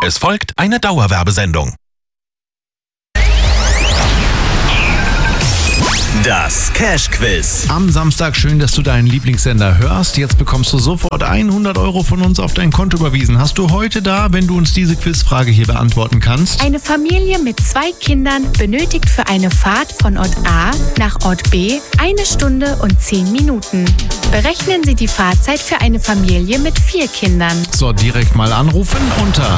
Es folgt eine Dauerwerbesendung. Das Cash-Quiz. Am Samstag, schön, dass du deinen Lieblingssender hörst. Jetzt bekommst du sofort 100 Euro von uns auf dein Konto überwiesen. Hast du heute da, wenn du uns diese Quizfrage hier beantworten kannst? Eine Familie mit 2 Kindern benötigt für eine Fahrt von Ort A nach Ort B 1 Stunde und 10 Minuten. Berechnen Sie die Fahrzeit für eine Familie mit 4 Kindern. So, direkt mal anrufen unter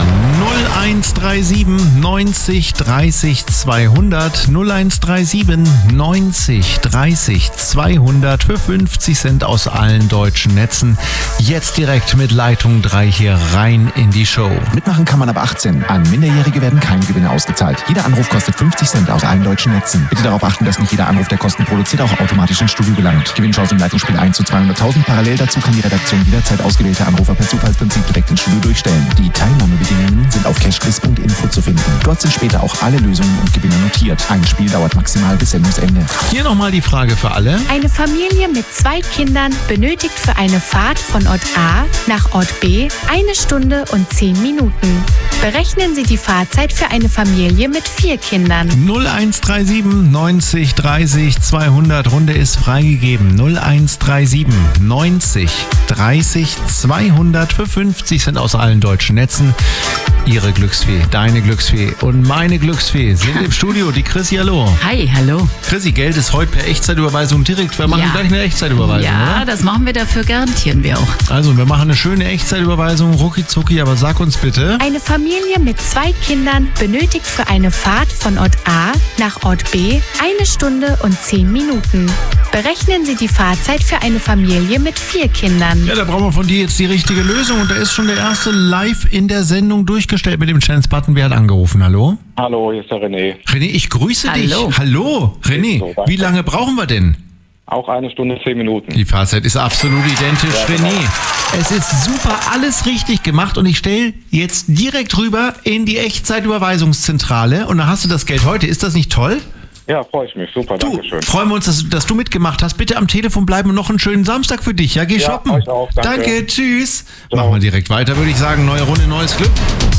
0137 90 30 200 0137 90 30 200 für 50 Cent aus allen deutschen Netzen. Jetzt direkt mit Leitung 3 hier rein in die Show. Mitmachen kann man ab 18. An Minderjährige werden keine Gewinne ausgezahlt. Jeder Anruf kostet 50 Cent aus allen deutschen Netzen. Bitte darauf achten, dass nicht jeder Anruf, der Kosten produziert, auch automatisch ins Studio gelangt. Gewinnchance im Leitungsspiel 1 zu 200.000. Parallel dazu kann die Redaktion jederzeit ausgewählte Anrufer per Zufallsprinzip direkt ins Studio durchstellen. Die Teilnahmebedingungen sind auf cashquiz.info zu finden. Dort sind später auch alle Lösungen und Gewinne notiert. Ein Spiel dauert maximal bis Sendungsende. Hier nochmal die Frage für alle. Eine Familie mit 2 Kindern benötigt für eine Fahrt von Ort A nach Ort B 1 Stunde und 10 Minuten. Berechnen Sie die Fahrzeit für eine Familie mit 4 Kindern. 0137 90 30 200. Runde ist freigegeben. 0137 90 30 200 für 50 Cent aus allen deutschen Netzen. Ihre Glücksfee, deine Glücksfee und meine Glücksfee sind im Studio. Die Chrissy, hallo. Hi, hallo. Chrissy, Geld ist heute per Echtzeitüberweisung direkt. Wir machen gleich eine Echtzeitüberweisung, Ja, oder? das machen wir, dafür garantieren wir auch. Also, wir machen eine schöne Echtzeitüberweisung, rucki zucki, aber sag uns bitte. Eine Familie mit 2 Kindern benötigt für eine Fahrt von Ort A nach Ort B 1 Stunde und 10 Minuten. Berechnen Sie die Fahrzeit für eine Familie mit 4 Kindern. Ja, da brauchen wir von dir jetzt die richtige Lösung und da ist schon der erste live in der Sendung durchgestellt mit dem Chance-Button. Wer hat angerufen? Hallo? Hallo, hier ist der René. René, ich grüße dich. Hallo. Hallo, René. So, danke. Wie lange brauchen wir denn? Auch 1 Stunde 10 Minuten. Die Fahrzeit ist absolut identisch, René. Es ist super, alles richtig gemacht und ich stelle jetzt direkt rüber in die Echtzeitüberweisungszentrale und dann hast du das Geld heute. Ist das nicht toll? Ja, freue ich mich. Super, Du, danke schön. freuen wir uns, dass du mitgemacht hast. Bitte am Telefon bleiben und noch einen schönen Samstag für dich. Ja, geh Ja, shoppen. euch auch, danke. Tschüss. Ciao. Machen wir direkt weiter, würde ich sagen. Neue Runde, neues Glück.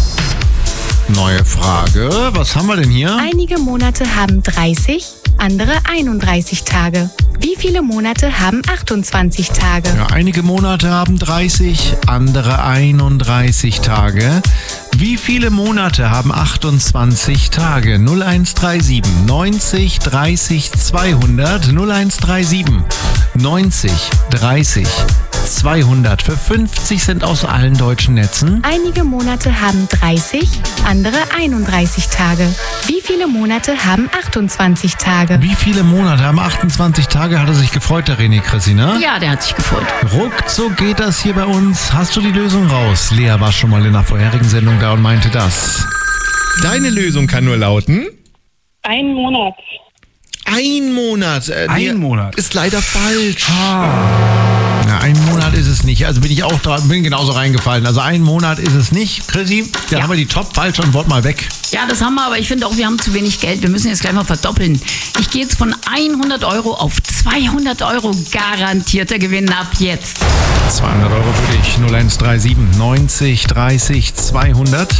Neue Frage. Was haben wir denn hier? Einige Monate haben 30, andere 31 Tage. Wie viele Monate haben 28 Tage? Ja, einige Monate haben 30, andere 31 Tage. Wie viele Monate haben 28 Tage? 0137 90 30 200 0137 90 30 200 für 50 Cent aus allen deutschen Netzen. Einige Monate haben 30, andere 31 Tage. Wie viele Monate haben 28 Tage? Wie viele Monate haben 28 Tage? Hat er sich gefreut, der René, Chrissy, ne? Ja, der hat sich gefreut. Ruckzuck geht das hier bei uns. Hast du die Lösung raus? Lea war schon mal in der vorherigen Sendung da und meinte das. Deine Lösung kann nur lauten... 1 Monat. Ein Monat. Ein Monat. Ist leider falsch. Na, ein Monat ist es nicht. Also bin ich auch da, bin genauso reingefallen. Also ein Monat ist es nicht. Chrissy, da haben wir die Top falsch und Wort mal weg. Ja, das haben wir, aber ich finde auch, wir haben zu wenig Geld. Wir müssen jetzt gleich mal verdoppeln. Ich gehe jetzt von 100 Euro auf 200 Euro. Garantierter Gewinn ab jetzt. 200 Euro für dich. 0137 90 30 200.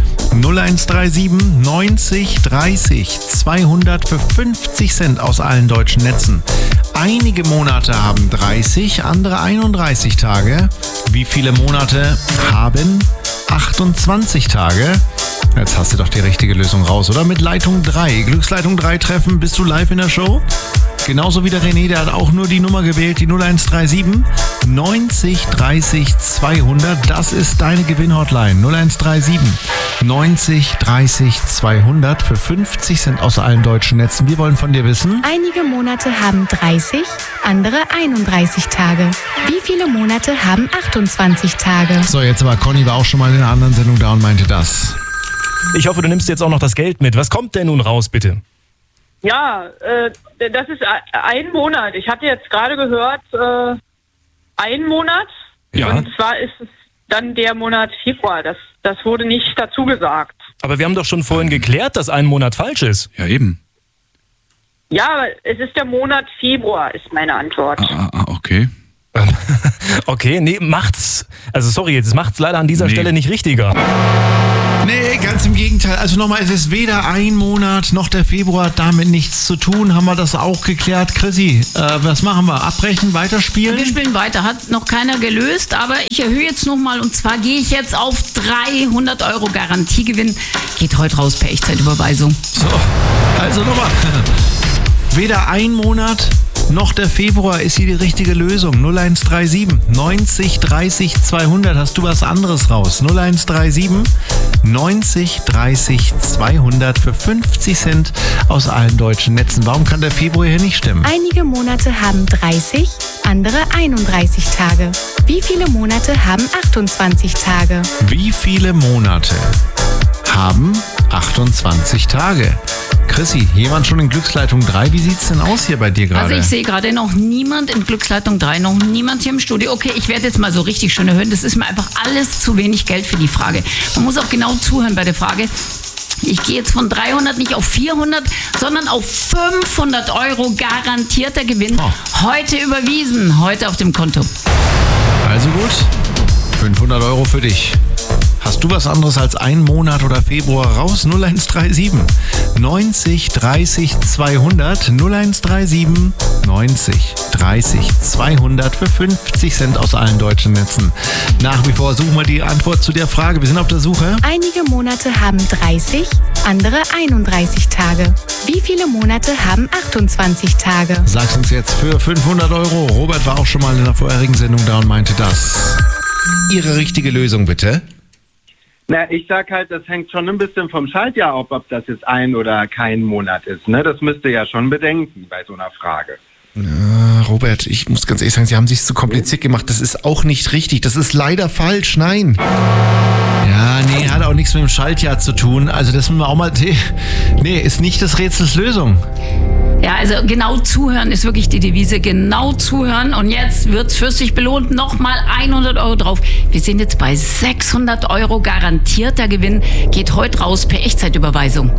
0137 90 30 200 für 50 Cent aus allen deutschen Netzen. Einige Monate haben 30, andere 31 Tage. Wie viele Monate haben 28 Tage? Jetzt hast du doch die richtige Lösung raus, oder? Mit Leitung 3. Glücksleitung 3 treffen. Bist du live in der Show? Genauso wie der René, der hat auch nur die Nummer gewählt, die 0137 90 30 200. Das ist deine Gewinnhotline. 0137 90 30 200 für 50 Cent aus allen deutschen Netzen. Wir wollen von dir wissen. Einige Monate haben 30, andere 31 Tage. Wie viele Monate haben 28 Tage? So, jetzt aber Conny war auch schon mal in einer anderen Sendung da und meinte das. Ich hoffe, du nimmst jetzt auch noch das Geld mit. Was kommt denn nun raus, bitte? Ja, das ist 1 Monat. Ich hatte jetzt gerade gehört, 1 Monat. Ja. Und zwar ist es dann der Monat Februar. Das wurde nicht dazu gesagt. Aber wir haben doch schon vorhin geklärt, dass 1 Monat falsch ist. Ja, eben. Ja, aber es ist der Monat Februar, ist meine Antwort. Okay. Okay, nee, macht's. Also sorry, jetzt macht's leider an dieser Nee. Stelle nicht richtiger. Nee, ganz im Gegenteil. Also nochmal, es ist weder ein Monat noch der Februar, hat damit nichts zu tun. Haben wir das auch geklärt? Chrissy, was machen wir? Abbrechen, weiterspielen? Wir spielen weiter. Hat noch keiner gelöst, aber ich erhöhe jetzt nochmal und zwar gehe ich jetzt auf 300 € Garantiegewinn. Geht heute raus per Echtzeitüberweisung. So, also nochmal. Weder ein Monat noch der Februar ist hier die richtige Lösung. 0137 90 30 200. Hast du was anderes raus? 0137 90 30 200 für 50 Cent aus allen deutschen Netzen. Warum kann der Februar hier nicht stimmen? Einige Monate haben 30, andere 31 Tage. Wie viele Monate haben 28 Tage? Wie viele Monate haben 28 Tage? Chrissy, jemand schon in Glücksleitung 3? Wie sieht's denn aus hier bei dir gerade? Also ich sehe gerade noch niemand in Glücksleitung 3, noch niemand hier im Studio. Okay, ich werde jetzt mal so richtig schön hören. Das ist mir einfach alles zu wenig Geld für die Frage. Man muss auch genau zuhören bei der Frage. Ich gehe jetzt von 300 nicht auf 400, sondern auf 500 € garantierter Gewinn. Heute überwiesen, heute auf dem Konto. Also gut, 500 € für dich. Hast du was anderes als ein Monat oder Februar raus? 0137 90 30 200 0137 90 30 200 für 50 Cent aus allen deutschen Netzen. Nach wie vor suchen wir die Antwort zu der Frage. Wir sind auf der Suche. Einige Monate haben 30, andere 31 Tage. Wie viele Monate haben 28 Tage? Sag's uns jetzt für 500 €. Robert war auch schon mal in der vorherigen Sendung da und meinte das. Ihre richtige Lösung bitte. Na, ich sag halt, das hängt schon ein bisschen vom Schaltjahr ab, ob das jetzt ein oder kein Monat ist. Ne? Das müsst ihr ja schon bedenken bei so einer Frage. Robert, ich muss ganz ehrlich sagen, Sie haben sich zu kompliziert gemacht. Das ist auch nicht richtig. Das ist leider falsch. Nein. Ja, nee, hat auch nichts mit dem Schaltjahr zu tun. Also das müssen wir auch mal... Nee, ist nicht des Rätsels Lösung. Ja, also genau zuhören ist wirklich die Devise. Genau zuhören. Und jetzt wird's fürstlich belohnt. Nochmal 100 € drauf. Wir sind jetzt bei 600 € garantierter Gewinn. Geht heute raus per Echtzeitüberweisung.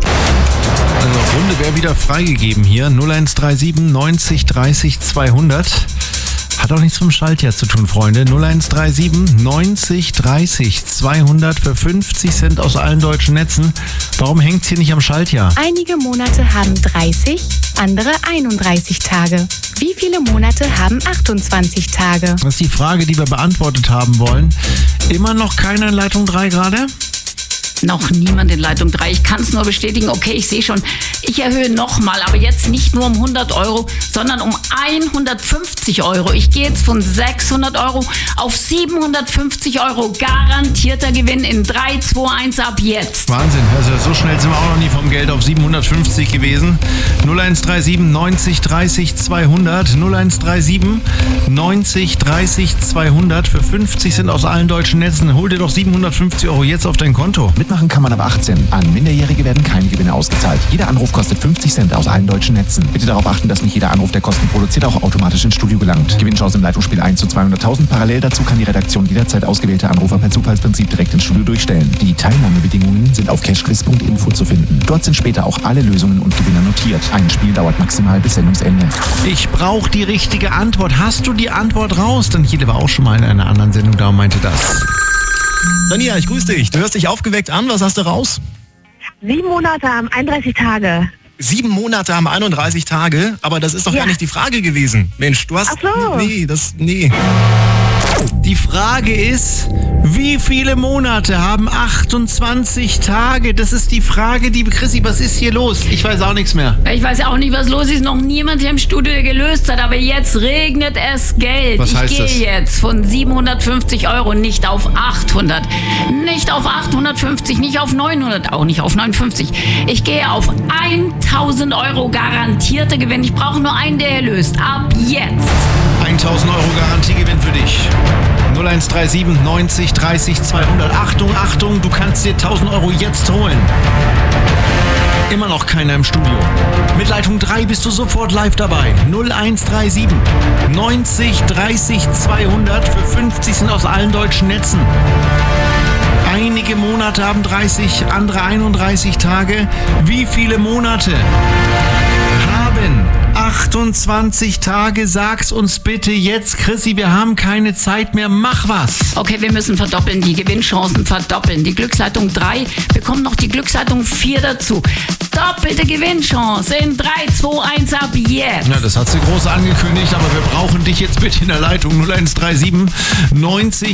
Also Runde wäre wieder freigegeben hier. 0137 90 30 200. Hat auch nichts mit dem Schaltjahr zu tun, Freunde. 0137 90 30 200 für 50 Cent aus allen deutschen Netzen. Warum hängt's hier nicht am Schaltjahr? Einige Monate haben 30, andere 31 Tage. Wie viele Monate haben 28 Tage? Das ist die Frage, die wir beantwortet haben wollen. Immer noch keiner in Leitung 3 gerade? Noch niemand in Leitung 3. Ich kann es nur bestätigen. Okay, ich sehe schon. Ich erhöhe nochmal, aber jetzt nicht nur um 100 €, sondern um 150 €. Ich gehe jetzt von 600 € auf 750 € garantierter Gewinn in 3, 2, 1 ab jetzt. Wahnsinn. Also so schnell sind wir auch noch nie vom Geld auf 750 gewesen. 0137 90 30 200. 0137 90 30 200 für 50 Cent aus allen deutschen Netzen. Hol dir doch 750 € jetzt auf dein Konto. Mitmachen kann man ab 18. An Minderjährige werden keine Gewinne ausgezahlt. Jeder Anruf kostet 50 Cent aus allen deutschen Netzen. Bitte darauf achten, dass nicht jeder Anruf, der Kosten produziert, auch automatisch ins Studio gelangt. Gewinnchance im Leitungsspiel 1 zu 200.000. Parallel dazu kann die Redaktion jederzeit ausgewählte Anrufer per Zufallsprinzip direkt ins Studio durchstellen. Die Teilnahmebedingungen sind auf cashquiz.info zu finden. Dort sind später auch alle Lösungen und Gewinner notiert. Ein Spiel dauert maximal bis Sendungsende. Ich brauche die richtige Antwort. Hast du die Antwort raus? Daniele war auch schon mal in einer anderen Sendung da und meinte das. Daniela, ich grüße dich. Du hörst dich aufgeweckt an. Was hast du raus? 7 Monate haben 31 Tage. 7 Monate haben 31 Tage, aber das ist doch gar nicht die Frage gewesen. Mensch, du hast... Ach so. Nee. Die Frage ist, wie viele Monate haben 28 Tage? Das ist die Frage, die... Chrissy, was ist hier los? Ich weiß auch nichts mehr. Ich weiß auch nicht, was los ist. Noch niemand hier im Studio gelöst hat, aber jetzt regnet es Geld. Was heißt das? Ich gehe jetzt von 750 € nicht auf 800. Nicht auf 850, nicht auf 900, auch nicht auf 59. Ich gehe auf 1000 € garantierter Gewinn. Ich brauche nur einen, der löst. Ab jetzt. 1000 € Garantiegewinn für dich. 0137 90 30 200. Achtung, Achtung, du kannst dir 1000 € jetzt holen. Immer noch keiner im Studio. Mit Leitung 3 bist du sofort live dabei. 0137 90 30 200 für 50 sind aus allen deutschen Netzen. Einige Monate haben 30, andere 31 Tage. Wie viele Monate haben 28 Tage, sag's uns bitte jetzt, Chrissy, wir haben keine Zeit mehr, mach was. Okay, wir müssen verdoppeln, die Gewinnchancen verdoppeln. Die Glücksleitung 3 bekommt noch die Glücksleitung 4 dazu. Doppelte Gewinnchance in 3, 2, 1 ab jetzt. Ja, das hat sie groß angekündigt, aber wir brauchen dich jetzt bitte in der Leitung 0137 90